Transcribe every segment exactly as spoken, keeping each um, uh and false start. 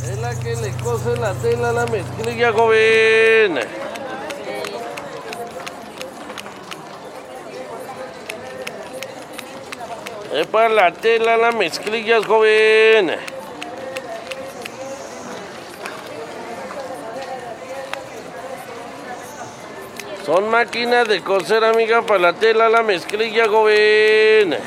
Es la que le cose la tela a la mezclilla, joven. Es para la tela a la mezclilla, joven. Son máquinas de coser, amiga, para la tela a la mezclilla, joven.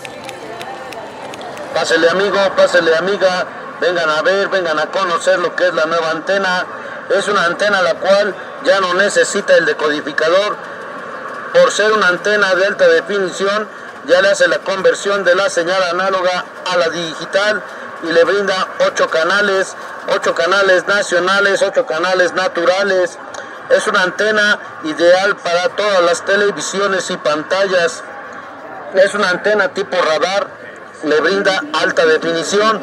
Pásele, amigo, pásele, amiga. Vengan a ver, vengan a conocer lo que es la nueva antena. Es una antena la cual ya no necesita el decodificador. Por ser una antena de alta definición, ya le hace la conversión de la señal análoga a la digital y le brinda ocho canales, ocho canales nacionales, ocho canales naturales. Es una antena ideal para todas las televisiones y pantallas. Es una antena tipo radar, le brinda alta definición.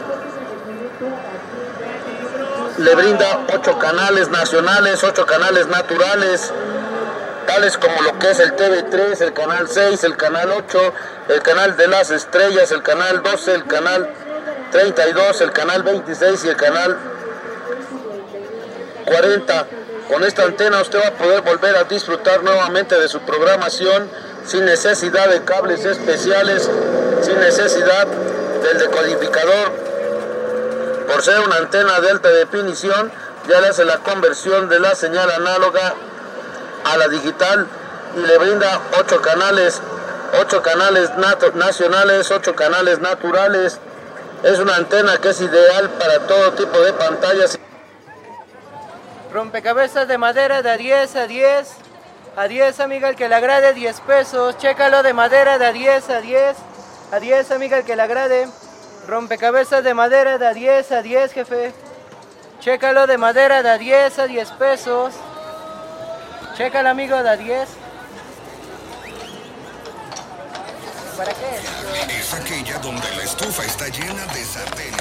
Le brinda ocho canales nacionales, ocho canales naturales, tales como lo que es el T V tres, el canal seis, el canal ocho, el canal de las estrellas, el canal doce, el canal treinta y dos, el canal veintiséis y el canal cuarenta. Con esta antena usted va a poder volver a disfrutar nuevamente de su programación sin necesidad de cables especiales, sin necesidad del decodificador. Por ser una antena de alta definición, ya le hace la conversión de la señal análoga a la digital y le brinda ocho canales, ocho canales nacionales, ocho canales naturales. Es una antena que es ideal para todo tipo de pantallas. Rompecabezas de madera de a diez a diez. A diez, amiga, el que le agrade, diez pesos. Chécalo, de madera de a diez a diez. A diez, amiga, el que le agrade. Rompecabezas de madera de a diez a diez, jefe. Chécalo, de madera de a diez a diez pesos. Chécalo, amigo, de a diez. ¿Para qué? Es aquella donde la estufa está llena de sartenes.